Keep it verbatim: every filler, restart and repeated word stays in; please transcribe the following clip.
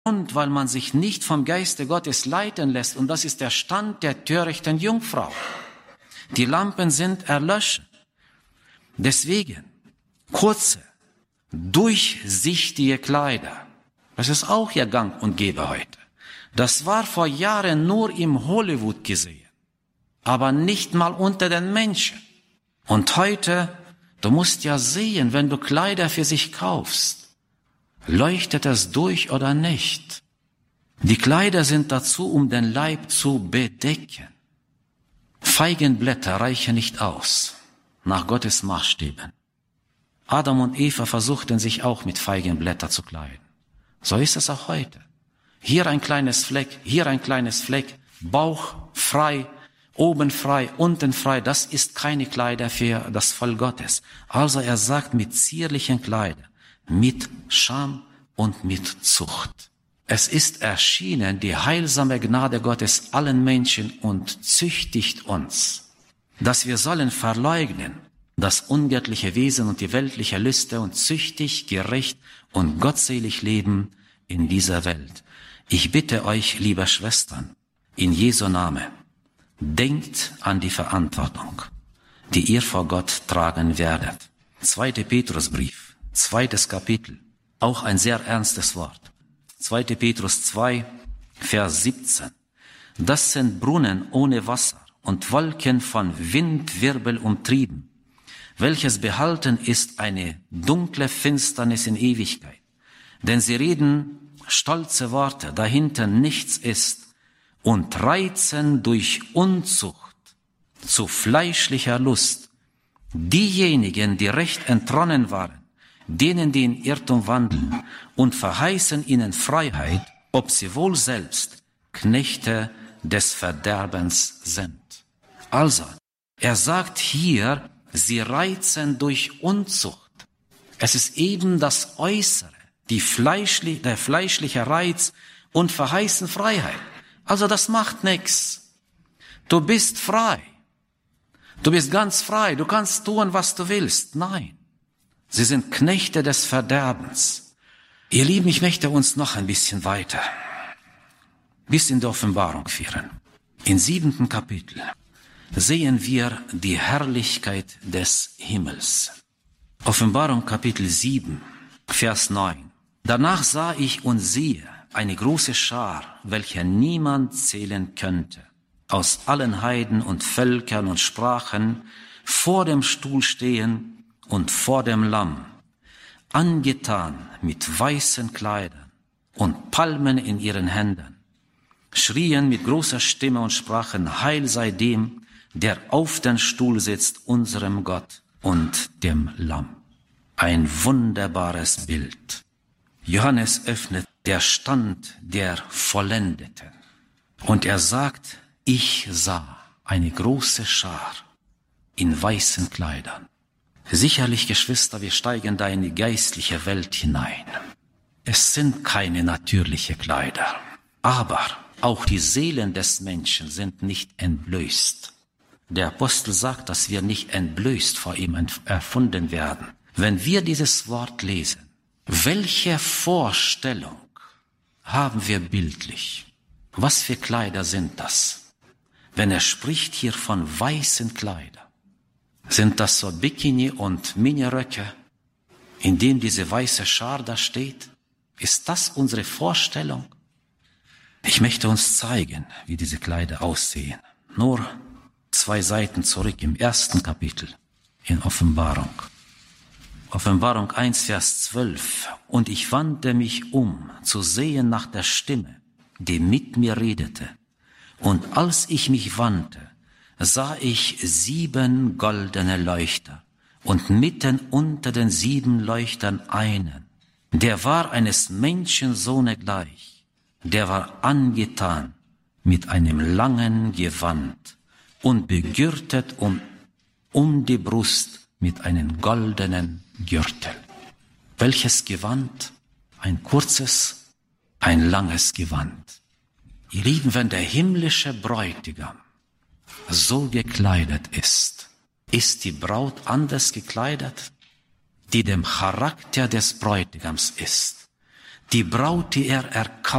Grund, weil man sich nicht vom Geiste Gottes leiten lässt. Und das ist der Stand der törichten Jungfrau. Die Lampen sind erlöscht. Deswegen kurze, durchsichtige Kleider. Das ist auch ja gang und gäbe heute. Das war vor Jahren nur im Hollywood gesehen, aber nicht mal unter den Menschen. Und heute, du musst ja sehen, wenn du Kleider für sich kaufst, leuchtet es durch oder nicht? Die Kleider sind dazu, um den Leib zu bedecken. Feigenblätter reichen nicht aus, nach Gottes Maßstäben. Adam und Eva versuchten sich auch mit Feigenblättern zu kleiden. So ist es auch heute. Hier ein kleines Fleck, hier ein kleines Fleck, Bauch frei, oben frei, unten frei. Das ist keine Kleider für das Volk Gottes. Also er sagt mit zierlichen Kleidern, mit Scham und mit Zucht. Es ist erschienen die heilsame Gnade Gottes allen Menschen und züchtigt uns, dass wir sollen verleugnen das ungöttliche Wesen und die weltliche Lüste und züchtig, gerecht und gottselig leben in dieser Welt. Ich bitte euch, liebe Schwestern, in Jesu Namen, denkt an die Verantwortung, die ihr vor Gott tragen werdet. Zweiter Petrusbrief, zweites Kapitel, auch ein sehr ernstes Wort. Zweiter Petrus zwei, Vers siebzehn. Das sind Brunnen ohne Wasser und Wolken von Windwirbel umtrieben, welches behalten ist eine dunkle Finsternis in Ewigkeit. Denn sie reden stolze Worte, dahinter nichts ist, und reizen durch Unzucht zu fleischlicher Lust diejenigen, die recht entronnen waren, denen, die in Irrtum wandeln, und verheißen ihnen Freiheit, ob sie wohl selbst Knechte des Verderbens sind. Also, er sagt hier, sie reizen durch Unzucht. Es ist eben das Äußere, die fleischli- der fleischliche Reiz, und verheißen Freiheit. Also das macht nichts. Du bist frei. Du bist ganz frei. Du kannst tun, was du willst. Nein. Sie sind Knechte des Verderbens. Ihr Lieben, ich möchte uns noch ein bisschen weiter bis in die Offenbarung führen. Im siebenten Kapitel sehen wir die Herrlichkeit des Himmels. Offenbarung Kapitel sieben, Vers neun. Danach sah ich und siehe eine große Schar, welche niemand zählen könnte, aus allen Heiden und Völkern und Sprachen, vor dem Stuhl stehen und vor dem Lamm, angetan mit weißen Kleidern und Palmen in ihren Händen, schrien mit großer Stimme und sprachen, Heil sei dem, der auf den Stuhl sitzt, unserem Gott und dem Lamm. Ein wunderbares Bild. Johannes öffnet der Stand der Vollendeten. Und er sagt, ich sah eine große Schar in weißen Kleidern. Sicherlich, Geschwister, wir steigen da in die geistliche Welt hinein. Es sind keine natürlichen Kleider, aber auch die Seelen des Menschen sind nicht entblößt. Der Apostel sagt, dass wir nicht entblößt vor ihm erfunden werden. Wenn wir dieses Wort lesen, welche Vorstellung haben wir bildlich? Was für Kleider sind das? Wenn er spricht hier von weißen Kleidern, sind das so Bikini und Miniröcke, in dem diese weiße Schar da steht? Ist das unsere Vorstellung? Ich möchte uns zeigen, wie diese Kleider aussehen. Nur zwei Seiten zurück im ersten Kapitel in Offenbarung. Offenbarung eins, Vers zwölf. Und ich wandte mich um, zu sehen nach der Stimme, die mit mir redete. Und als ich mich wandte, sah ich sieben goldene Leuchter und mitten unter den sieben Leuchtern einen. Der war eines Menschensohne gleich. Der war angetan mit einem langen Gewand und begürtet um, um die Brust mit einem goldenen Gürtel. Welches Gewand? Ein kurzes, ein langes Gewand. Ihr Lieben, wenn der himmlische Bräutigam so gekleidet ist, ist die Braut anders gekleidet, die dem Charakter des Bräutigams ist. Die Braut, die er erkauft